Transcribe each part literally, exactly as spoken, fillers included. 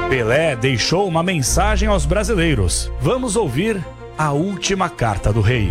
Pelé deixou uma mensagem aos brasileiros. Vamos ouvir a última carta do rei.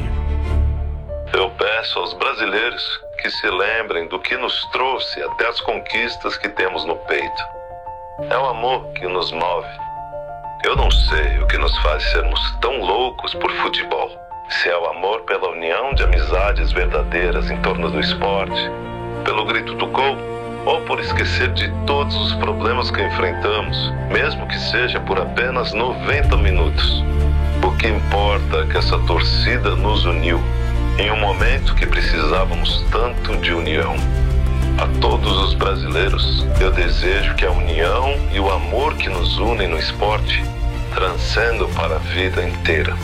Eu peço aos brasileiros que se lembrem do que nos trouxe até as conquistas que temos no peito. É o amor que nos move. Eu não sei o que nos faz sermos tão loucos por futebol. Se é o amor pela união de amizades verdadeiras em torno do esporte, pelo grito do gol, ou por esquecer de todos os problemas que enfrentamos, mesmo que seja por apenas noventa minutos. O que importa é que essa torcida nos uniu em um momento que precisávamos tanto de união. A todos os brasileiros, eu desejo que a união e o amor que nos unem no esporte transcendam para a vida inteira.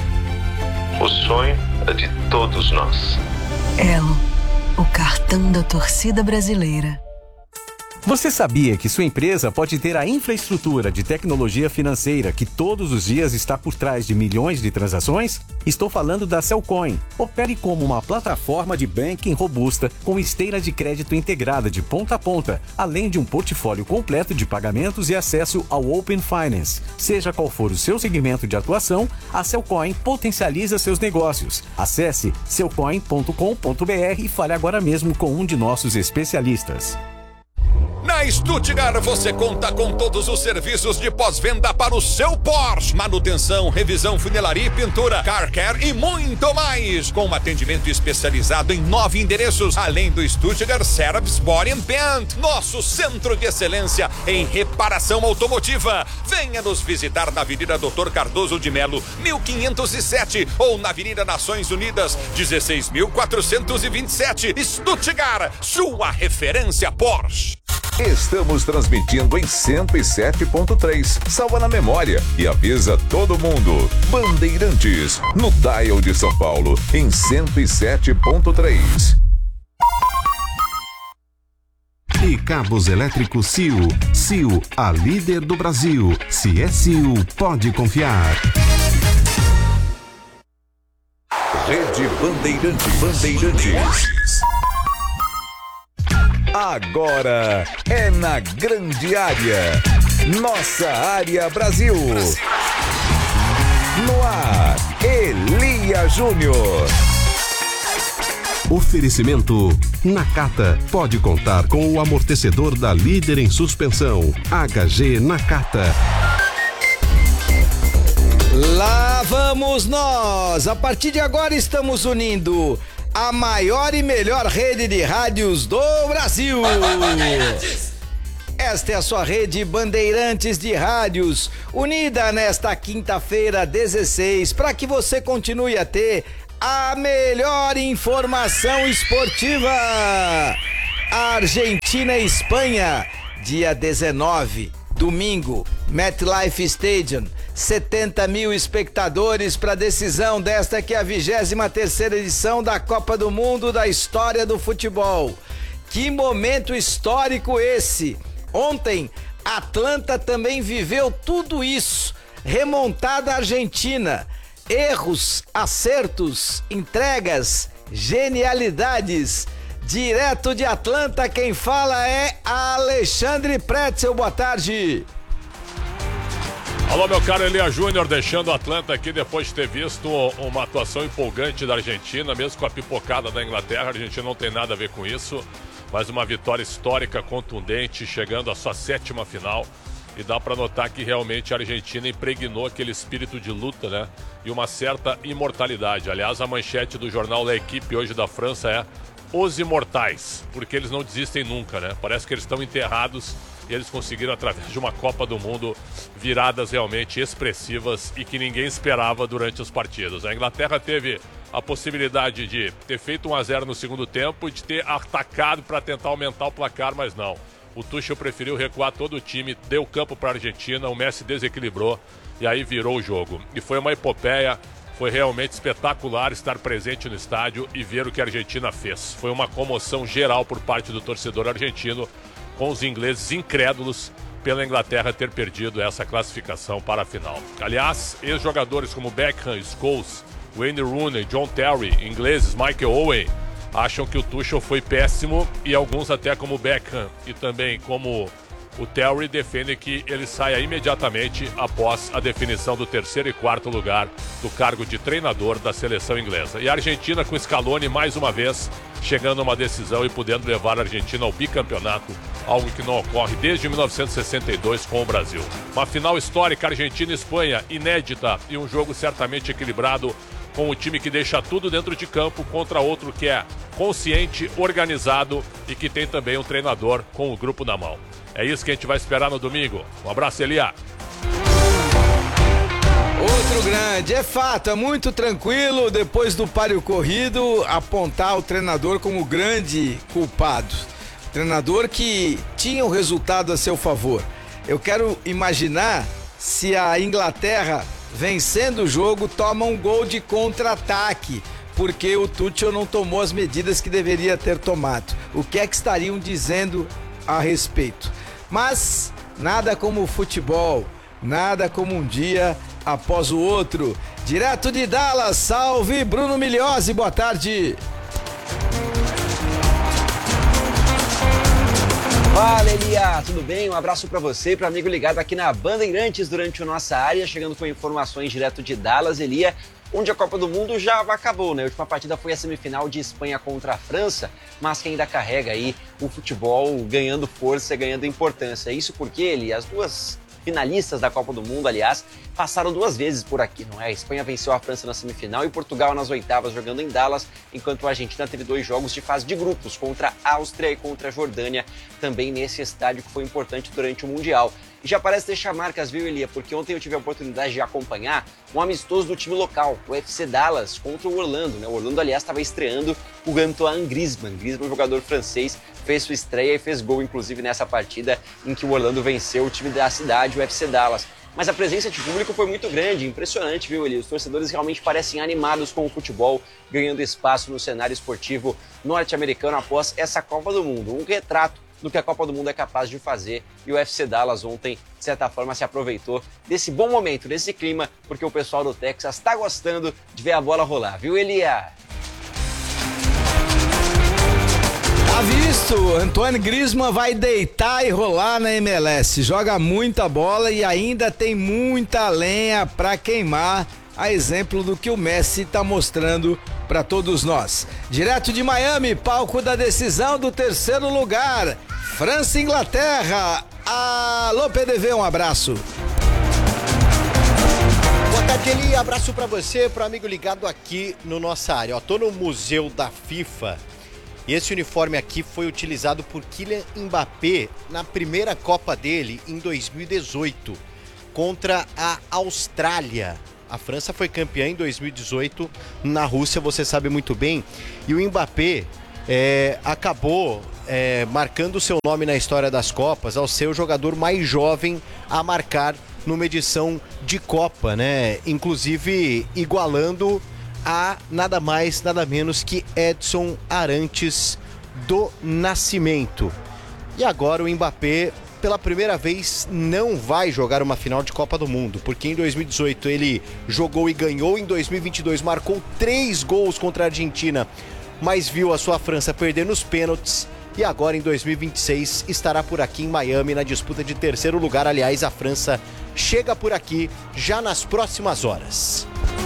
O sonho é de todos nós. Elo, o cartão da torcida brasileira. Você sabia que sua empresa pode ter a infraestrutura de tecnologia financeira que todos os dias está por trás de milhões de transações? Estou falando da Cellcoin. Opere como uma plataforma de banking robusta com esteira de crédito integrada de ponta a ponta, além de um portfólio completo de pagamentos e acesso ao Open Finance. Seja qual for o seu segmento de atuação, a Cellcoin potencializa seus negócios. Acesse cellcoin ponto com ponto br e fale agora mesmo com um de nossos especialistas. Na Stuttgart você conta com todos os serviços de pós-venda para o seu Porsche. Manutenção, revisão, funilaria e pintura, car care e muito mais. Com um atendimento especializado em nove endereços, além do Stuttgart Service Body and Paint, nosso centro de excelência em reparação automotiva. Venha nos visitar na Avenida doutor Cardoso de Melo, mil quinhentos e sete, ou na Avenida Nações Unidas, dezesseis mil quatrocentos e vinte e sete. Stuttgart, sua referência Porsche. Estamos transmitindo em cento e sete ponto três. Salva na memória e avisa todo mundo. Bandeirantes, no dial de São Paulo, em cento e sete ponto três. E cabos elétricos C I O. C I O, a líder do Brasil. Se é C I O, pode confiar. Rede Bandeirantes. Bandeirantes. Agora é na grande área. Nossa área Brasil. No ar, Elia Júnior. Oferecimento Nakata. Pode contar com o amortecedor da líder em suspensão. H G Nakata. Lá vamos nós. A partir de agora estamos unindo a maior e melhor rede de rádios do Brasil. Esta é a sua rede Bandeirantes de Rádios, unida nesta quinta-feira dezesseis, para que você continue a ter a melhor informação esportiva. Argentina e Espanha, dia dezenove, domingo, MetLife Stadium. setenta mil espectadores para a decisão desta que é a vigésima terceira edição da Copa do Mundo da história do futebol. Que momento histórico esse! Ontem, Atlanta também viveu tudo isso. Remontada Argentina. Erros, acertos, entregas, genialidades. Direto de Atlanta, quem fala é Alexandre Pretzel. Boa tarde. Alô, meu caro Elia Júnior, deixando o Atlanta aqui depois de ter visto uma atuação empolgante da Argentina, mesmo com a pipocada da Inglaterra. A Argentina não tem nada a ver com isso, mas uma vitória histórica, contundente, chegando à sua sétima final. E dá para notar que realmente a Argentina impregnou aquele espírito de luta, né? E uma certa imortalidade. Aliás, a manchete do jornal La Equipe hoje da França é Os Imortais, porque eles não desistem nunca, né? Parece que eles estão enterrados. E eles conseguiram, através de uma Copa do Mundo, viradas realmente expressivas e que ninguém esperava durante os partidos. A Inglaterra teve a possibilidade de ter feito um a zero no segundo tempo e de ter atacado para tentar aumentar o placar, mas não. O Tuchel preferiu recuar todo o time, deu campo para a Argentina, o Messi desequilibrou e aí virou o jogo. E foi uma epopeia, foi realmente espetacular estar presente no estádio e ver o que a Argentina fez. Foi uma comoção geral por parte do torcedor argentino, com os ingleses incrédulos pela Inglaterra ter perdido essa classificação para a final. Aliás, ex-jogadores como Beckham, Scholes, Wayne Rooney, John Terry, ingleses, Michael Owen, acham que o Tuchel foi péssimo e alguns até como Beckham e também como O Terry defende que ele saia imediatamente após a definição do terceiro e quarto lugar do cargo de treinador da seleção inglesa. E a Argentina com Scaloni mais uma vez chegando a uma decisão e podendo levar a Argentina ao bicampeonato, algo que não ocorre desde mil novecentos e sessenta e dois com o Brasil. Uma final histórica Argentina e Espanha, inédita e um jogo certamente equilibrado, com um time que deixa tudo dentro de campo contra outro que é consciente, organizado e que tem também um treinador com o grupo na mão. É isso que a gente vai esperar no domingo. Um abraço, Elia. Outro grande, é fato, é muito tranquilo depois do páreo corrido apontar o treinador como grande culpado. Treinador que tinha o resultado a seu favor. Eu quero imaginar se a Inglaterra, vencendo o jogo, toma um gol de contra-ataque, porque o Tuchel não tomou as medidas que deveria ter tomado. O que é que estariam dizendo a respeito? Mas nada como o futebol, nada como um dia após o outro. Direto de Dallas, salve Bruno Migliozzi, boa tarde. Fala, Elia, tudo bem? Um abraço pra você e pro amigo ligado aqui na Bandeirantes durante a nossa área, chegando com informações direto de Dallas, Elia, onde a Copa do Mundo já acabou, né? A última partida foi a semifinal de Espanha contra a França, mas que ainda carrega aí o futebol ganhando força, ganhando importância. Isso porque, Elia, as duas finalistas da Copa do Mundo, aliás, passaram duas vezes por aqui, não é? A Espanha venceu a França na semifinal e Portugal nas oitavas, jogando em Dallas, enquanto a Argentina teve dois jogos de fase de grupos, contra a Áustria e contra a Jordânia, também nesse estádio que foi importante durante o Mundial. E já parece deixar marcas, viu, Elia? Porque ontem eu tive a oportunidade de acompanhar um amistoso do time local, o U F C Dallas, contra o Orlando, né? O Orlando, aliás, estava estreando o Antoine Griezmann. Griezmann, jogador francês, fez sua estreia e fez gol, inclusive, nessa partida em que o Orlando venceu o time da cidade, o U F C Dallas. Mas a presença de público foi muito grande, impressionante, viu, Elia? Os torcedores realmente parecem animados com o futebol, ganhando espaço no cenário esportivo norte-americano após essa Copa do Mundo. Um retrato do que a Copa do Mundo é capaz de fazer. E o U F C Dallas ontem, de certa forma, se aproveitou desse bom momento, desse clima, porque o pessoal do Texas está gostando de ver a bola rolar, viu, Elia? Tá visto, Antoine Griezmann vai deitar e rolar na M L S, joga muita bola e ainda tem muita lenha pra queimar, a exemplo do que o Messi tá mostrando para todos nós. Direto de Miami, palco da decisão do terceiro lugar, França e Inglaterra. Alô, P D V, um abraço. Boa tarde, Eli, abraço para você, pro amigo ligado aqui no nossa área. Ó, tô no museu da FIFA. E esse uniforme aqui foi utilizado por Kylian Mbappé na primeira Copa dele em dois mil e dezoito, contra a Austrália. A França foi campeã em dois mil e dezoito na Rússia, você sabe muito bem. E o Mbappé é, acabou é, marcando seu nome na história das Copas ao ser o jogador mais jovem a marcar numa edição de Copa, né? Inclusive igualando a nada mais, nada menos que Edson Arantes do Nascimento. E agora o Mbappé, pela primeira vez, não vai jogar uma final de Copa do Mundo, porque em dois mil e dezoito ele jogou e ganhou, em dois mil e vinte e dois marcou três gols contra a Argentina, mas viu a sua França perder nos pênaltis, e agora em dois mil e vinte e seis estará por aqui em Miami na disputa de terceiro lugar. Aliás, a França chega por aqui já nas próximas horas.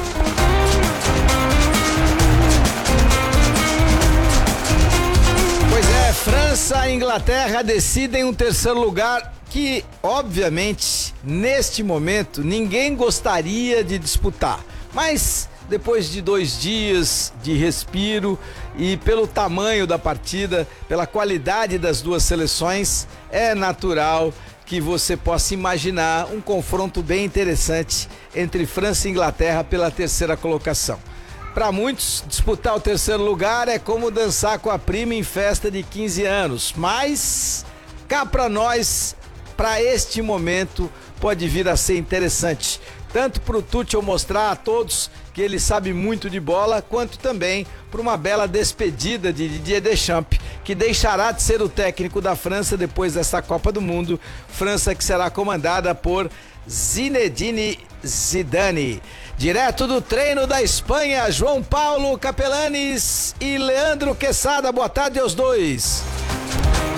Pois é, França e Inglaterra decidem um terceiro lugar que, obviamente, neste momento, ninguém gostaria de disputar. Mas, depois de dois dias de respiro e pelo tamanho da partida, pela qualidade das duas seleções, é natural que você possa imaginar um confronto bem interessante entre França e Inglaterra pela terceira colocação. Para muitos, disputar o terceiro lugar é como dançar com a prima em festa de quinze anos, mas cá para nós, para este momento, pode vir a ser interessante, tanto para o Tuchel mostrar a todos que ele sabe muito de bola, quanto também para uma bela despedida de Didier Deschamps, que deixará de ser o técnico da França depois dessa Copa do Mundo, França que será comandada por Zinedine Zidane. Direto do treino da Espanha, João Paulo Capelanes e Leandro Quesada. Boa tarde aos dois.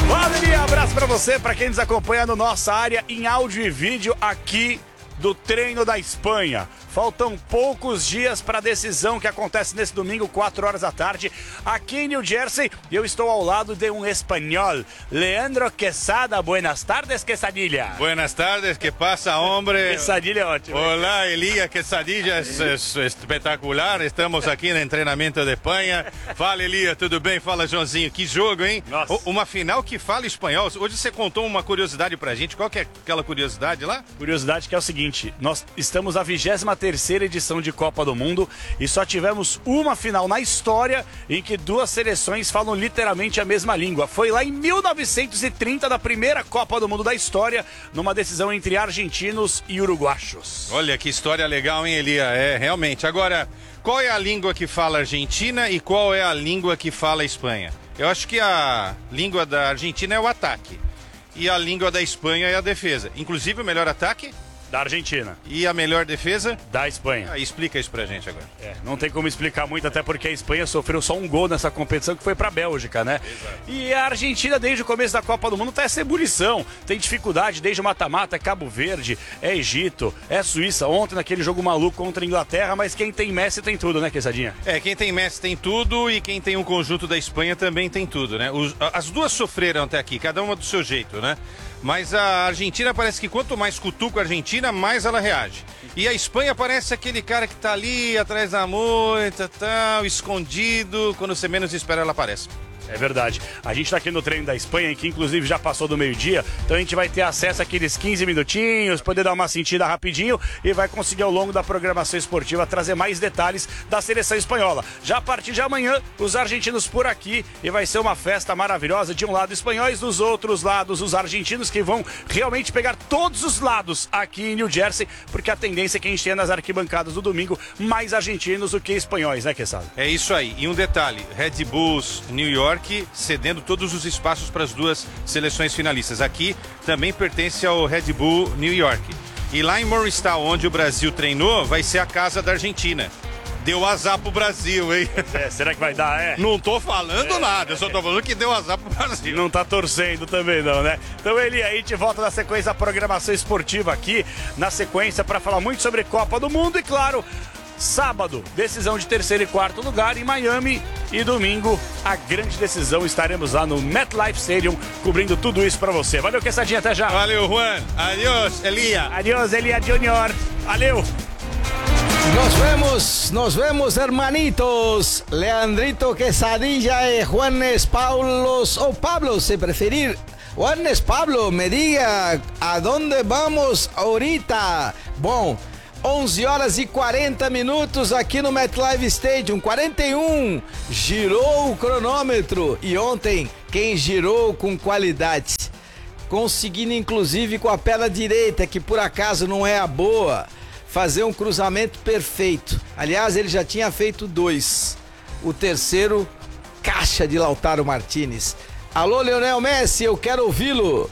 Valeu, abraço pra você, pra quem nos acompanha no Nossa Área em áudio e vídeo aqui do treino da Espanha. Faltam poucos dias para a decisão que acontece nesse domingo, quatro horas da tarde, aqui em New Jersey. E eu estou ao lado de um espanhol, Leandro Quesada. Buenas tardes, Quesadilla. Buenas tardes, ¿qué pasa, hombre? Quesadilla é ótimo. Olá, Elia, Quesadilla es, es espetacular. Estamos aqui no treinamento de Espanha. Fala, Elia, tudo bem? Fala, Joãozinho. Que jogo, hein? Nossa. Uma final que fala espanhol. Hoje você contou uma curiosidade pra gente. Qual que é aquela curiosidade lá? Curiosidade que é o seguinte, nós estamos na vigésima terceira edição de Copa do Mundo e só tivemos uma final na história em que duas seleções falam literalmente a mesma língua. Foi lá em mil novecentos e trinta, da primeira Copa do Mundo da história, numa decisão entre argentinos e uruguaios. Olha que história legal, hein, Elia? É, realmente. Agora, qual é a língua que fala Argentina e qual é a língua que fala Espanha? Eu acho que a língua da Argentina é o ataque e a língua da Espanha é a defesa. Inclusive, o melhor ataque da Argentina. E a melhor defesa? Da Espanha. Ah, explica isso pra gente agora. É, não tem como explicar muito, até porque a Espanha sofreu só um gol nessa competição, que foi pra Bélgica, né? Exato. E a Argentina, desde o começo da Copa do Mundo, tá essa ebulição. Tem dificuldade desde o mata-mata, é Cabo Verde, é Egito, é Suíça. Ontem, naquele jogo maluco contra a Inglaterra, mas quem tem Messi tem tudo, né, Quesadinha? É, quem tem Messi tem tudo e quem tem um conjunto da Espanha também tem tudo, né? Os, as duas sofreram até aqui, cada uma do seu jeito, né? Mas a Argentina parece que quanto mais cutuca a Argentina, mais ela reage. E a Espanha parece aquele cara que tá ali atrás da moita, tal, escondido, quando você menos espera ela aparece. É verdade. A gente tá aqui no treino da Espanha, que inclusive já passou do meio-dia, então a gente vai ter acesso àqueles quinze minutinhos, poder dar uma sentida rapidinho e vai conseguir ao longo da programação esportiva trazer mais detalhes da seleção espanhola. Já a partir de amanhã, os argentinos por aqui e vai ser uma festa maravilhosa. De um lado espanhóis, dos outros lados os argentinos, que vão realmente pegar todos os lados aqui em New Jersey, porque a tendência é que a gente tenha nas arquibancadas do domingo mais argentinos do que espanhóis, né, Quesada? É isso aí. E um detalhe, Red Bulls New York cedendo todos os espaços para as duas seleções finalistas. Aqui também pertence ao Red Bull New York. E lá em Morristown, onde o Brasil treinou, vai ser a casa da Argentina. Deu azar pro Brasil, hein? É, será que vai dar, é? Não tô falando é, nada, eu só tô falando que deu azar pro Brasil. Não tá torcendo também não, né? Então, Eli, a gente volta na sequência da programação esportiva aqui, na sequência para falar muito sobre Copa do Mundo e, claro, sábado, decisão de terceiro e quarto lugar em Miami. E domingo, a grande decisão. Estaremos lá no MetLife Stadium cobrindo tudo isso pra você. Valeu, Quesadinha, até já. Valeu, Juan. Adiós, Elia. Adiós, Elia Junior. Valeu. Nos vemos, nos vemos, hermanitos. Leandrito Quesadilla y Juanes Pablos, o Pablo, si preferir. Juanes Pablo, me diga a dónde vamos ahorita. Bom, onze horas e quarenta minutos aqui no MetLife Stadium, quarenta e um, girou o cronômetro e ontem quem girou com qualidade, conseguindo inclusive com a perna direita, que por acaso não é a boa, fazer um cruzamento perfeito. Aliás, ele já tinha feito dois, o terceiro, caixa de Lautaro Martínez. Alô, Lionel Messi, eu quero ouvi-lo.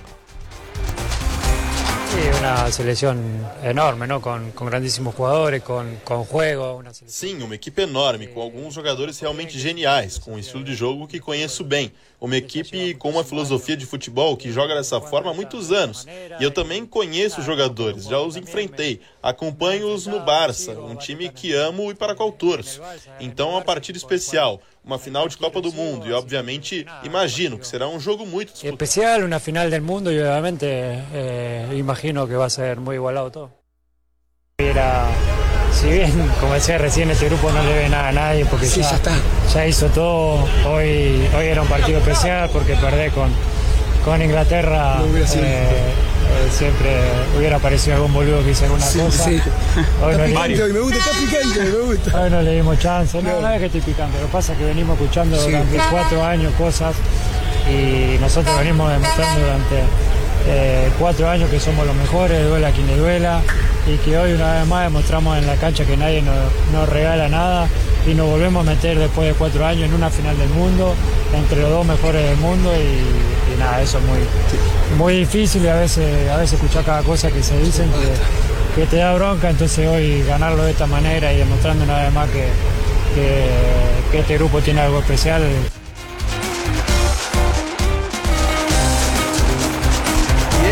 Sí, una selección enorme, ¿no? Con, con grandísimos jugadores, con, con juego. Una Sim, uma equipe enorme, com alguns jogadores realmente geniais, com um estilo de jogo que conheço bem. Uma equipe com uma filosofia de futebol que joga dessa forma há muitos anos. E eu também conheço os jogadores, já os enfrentei. Acompanho-os no Barça, um time que amo e para o qual torço. Então é uma partida especial, uma final de Copa do Mundo. E obviamente imagino que será um jogo muito disputado. Especial, uma final do mundo e obviamente eh, imagino que vai ser muito igualado todo. Era... Si bien, como decía recién, este grupo no le debe nada a nadie porque sí, ya, ya, está. ya hizo todo. Hoy, hoy era un partido especial porque perder con, con Inglaterra no eh, eh, siempre hubiera aparecido algún boludo que hizo alguna sí, cosa. Sí. Hoy, no picante, le, me gusta, está picante, me gusta. Hoy no le dimos chance. No, no es que estoy picante, lo que pasa es que venimos escuchando sí. durante cuatro años cosas y nosotros venimos demostrando durante eh, cuatro años que somos los mejores, duela a quien le duela. Y que hoy una vez más demostramos en la cancha que nadie nos, nos regala nada y nos volvemos a meter después de cuatro años en una final del mundo, entre los dos mejores del mundo y, y nada, eso es muy, muy difícil y a veces, a veces escuchar cada cosa que se dicen que, que te da bronca, entonces hoy ganarlo de esta manera y demostrando una vez más que, que, que este grupo tiene algo especial.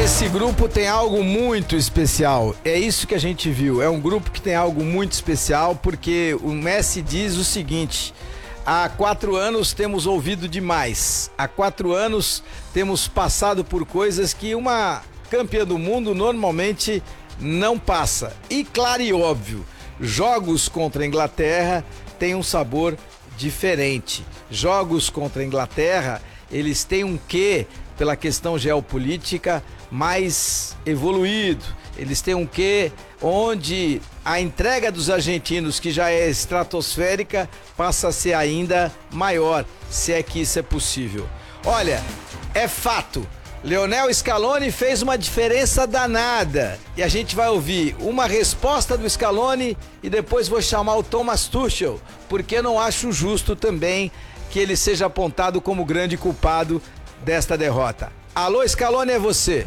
Esse grupo tem algo muito especial. É isso que a gente viu. É um grupo que tem algo muito especial porque o Messi diz o seguinte: há quatro anos temos ouvido demais. Há quatro anos temos passado por coisas que uma campeã do mundo normalmente não passa. E claro e óbvio, jogos contra a Inglaterra têm um sabor diferente. Jogos contra a Inglaterra, eles têm um quê, pela questão geopolítica, mais evoluído. Eles têm um quê onde a entrega dos argentinos, que já é estratosférica, passa a ser ainda maior, se é que isso é possível. Olha, é fato, Lionel Scaloni fez uma diferença danada. E a gente vai ouvir uma resposta do Scaloni e depois vou chamar o Thomas Tuchel, porque não acho justo também que ele seja apontado como grande culpado desta derrota. Alô, Scaloni, é você.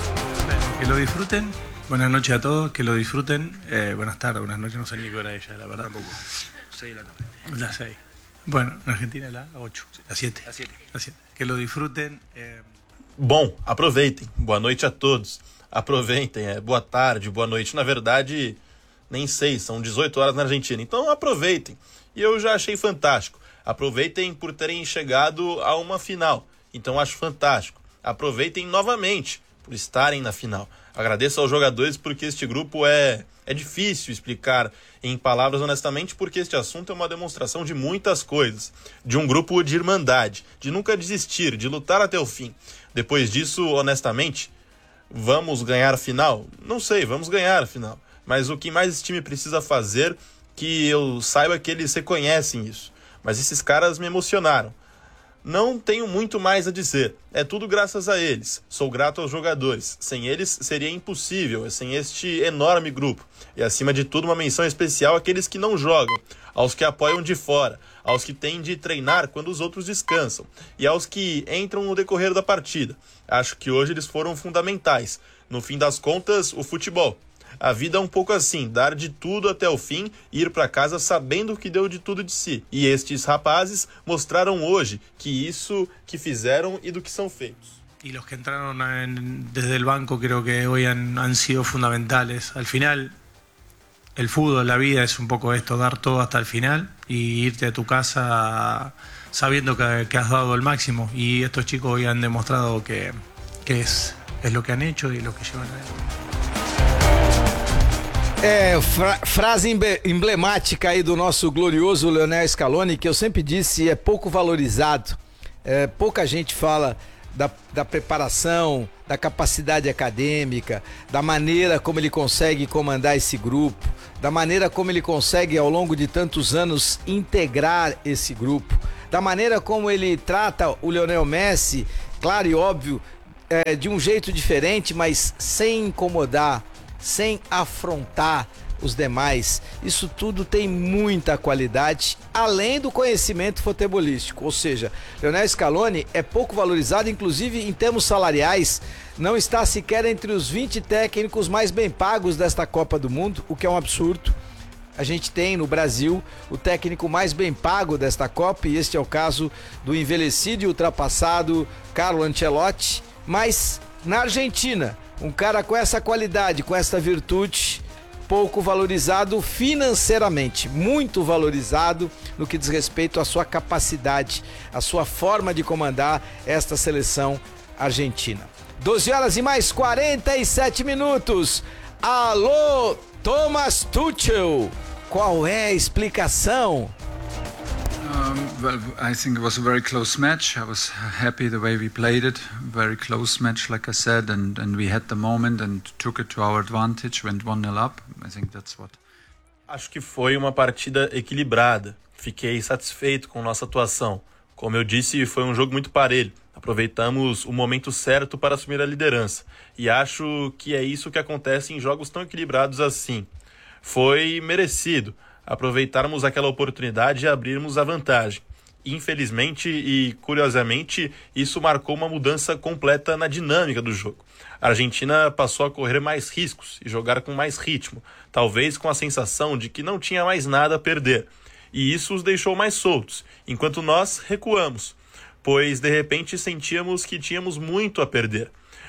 Que lo disfruten. Buenas noches a todos, que lo disfruten. Eh, buenas tardes, buenas noches, no sé ni qué hora es ya, la verdad. Tampoco. seis de la tarde. Las seis. Bueno, en Argentina es la ocho, las siete. Las siete. Las siete. Que lo disfruten. Eh... Bom, aproveitem. Boa noite a todos. Aproveitem. É, boa tarde, boa noite. Na verdade, nem sei, são dezoito horas na Argentina. Então aproveitem. E eu já achei fantástico. Aproveitem por terem chegado a uma final. Então acho fantástico. Aproveitem novamente por estarem na final. Agradeço aos jogadores porque este grupo é, é difícil explicar em palavras honestamente, porque este assunto é uma demonstração de muitas coisas. De um grupo de irmandade, de nunca desistir, de lutar até o fim. Depois disso, honestamente, vamos ganhar a final? Não sei, vamos ganhar a final. Mas o que mais esse time precisa fazer, que eu saiba que eles reconhecem isso. Mas esses caras me emocionaram. Não tenho muito mais a dizer. É tudo graças a eles. Sou grato aos jogadores. Sem eles seria impossível, sem este enorme grupo. E acima de tudo uma menção especial àqueles que não jogam, aos que apoiam de fora, aos que têm de treinar quando os outros descansam e aos que entram no decorrer da partida. Acho que hoje eles foram fundamentais. No fim das contas, o futebol. A vida é um pouco assim, dar de tudo até o fim e ir para casa sabendo que deu de tudo de si. E estes rapazes mostraram hoje que isso que fizeram e do que são feitos. Y los que entraron en, desde el banco creo que hoy han, han sido fundamentales. Al final, el fútbol, la vida es un poco esto, dar todo hasta el final y irte a tu casa sabiendo que, que has dado el máximo. Y estos chicos hoy han demostrado que, que es, es lo que han hecho y lo que llevan adelante. É, fra frase emblemática aí do nosso glorioso Lionel Scaloni, que eu sempre disse é pouco valorizado. É, pouca gente fala da, da preparação, da capacidade acadêmica, da maneira como ele consegue comandar esse grupo, da maneira como ele consegue ao longo de tantos anos integrar esse grupo, da maneira como ele trata o Lionel Messi, claro e óbvio, é, de um jeito diferente, mas sem incomodar, sem afrontar os demais. Isso tudo tem muita qualidade, além do conhecimento futebolístico. Ou seja, Lionel Scaloni é pouco valorizado, inclusive em termos salariais, não está sequer entre os vinte técnicos mais bem pagos desta Copa do Mundo, o que é um absurdo. A gente tem no Brasil o técnico mais bem pago desta Copa, e este é o caso do envelhecido e ultrapassado Carlo Ancelotti. Mas na Argentina, um cara com essa qualidade, com essa virtude, pouco valorizado financeiramente, muito valorizado no que diz respeito à sua capacidade, à sua forma de comandar esta seleção argentina. doze horas e mais quarenta e sete minutos. Alô, Thomas Tuchel, qual é a explicação? Um, well, I think it was a very close match. I was happy the way we played it. Very close match, like I said, and, and we had the moment and took it to our advantage, went one nil up. I think that's what. Acho que foi uma partida equilibrada. Fiquei satisfeito com nossa atuação. Como eu disse, foi um jogo muito parelho. Aproveitamos o momento certo para assumir a liderança. E acho que é isso que acontece em jogos tão equilibrados assim. Foi merecido aproveitarmos aquela oportunidade e abrirmos a vantagem. Infelizmente e curiosamente, isso marcou uma mudança completa na dinâmica do jogo. A Argentina passou a correr mais riscos e jogar com mais ritmo, talvez com a sensação de que não tinha mais nada a perder. E isso os deixou mais soltos, enquanto nós recuamos, pois de repente sentíamos que tínhamos muito a perder.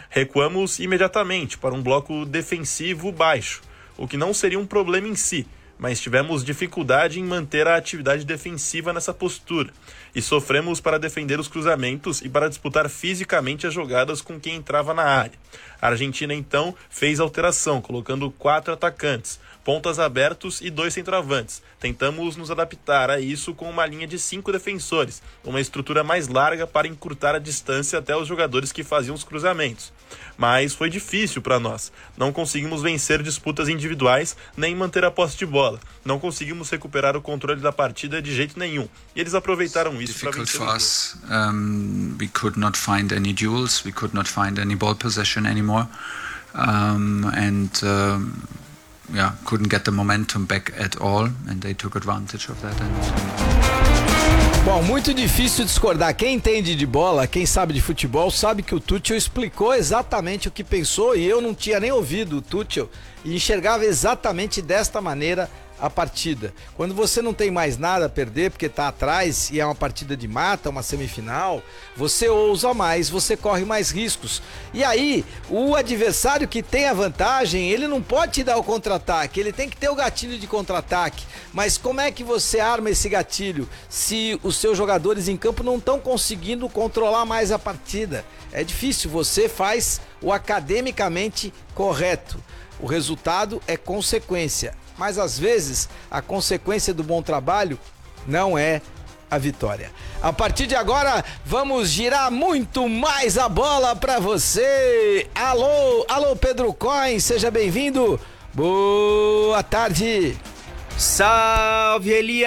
Recuamos imediatamente para um bloco defensivo baixo, o que não seria um problema em si, mas tivemos dificuldade em manter a atividade defensiva nessa postura e sofremos para defender os cruzamentos e para disputar fisicamente as jogadas com quem entrava na área. A Argentina então fez alteração, colocando quatro atacantes, pontas abertos e dois centroavantes. Tentamos nos adaptar a isso com uma linha de cinco defensores, uma estrutura mais larga para encurtar a distância até os jogadores que faziam os cruzamentos. Mas foi difícil para nós. Não conseguimos vencer disputas individuais nem manter a posse de bola. Não conseguimos recuperar o controle da partida de jeito nenhum. E eles aproveitaram isso para vencer. Difficult for us. Um, we could not find any duels. We could not find any ball possession anymore. Um, and um, yeah, couldn't get the momentum back at all. And they took advantage of that. And, Bom, muito difícil discordar. Quem entende de bola, quem sabe de futebol, sabe que o Tuchel explicou exatamente o que pensou e eu não tinha nem ouvido o Tuchel e enxergava exatamente desta maneira a partida. Quando você não tem mais nada a perder porque está atrás e é uma partida de mata, uma semifinal, você ousa mais, você corre mais riscos. E aí, o adversário que tem a vantagem, ele não pode te dar o contra-ataque, ele tem que ter o gatilho de contra-ataque. Mas como é que você arma esse gatilho se os seus jogadores em campo não estão conseguindo controlar mais a partida? É difícil, você faz o academicamente correto. O resultado é consequência. Mas às vezes a consequência do bom trabalho não é a vitória. A partir de agora vamos girar muito mais a bola para você. Alô, alô Pedro Coin, seja bem-vindo. Boa tarde. Salve, Elias.